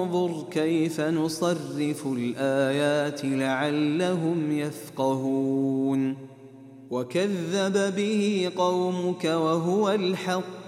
فانظر كيف نصرف الآيات لعلهم يفقهون وكذب به قومك وهو الحق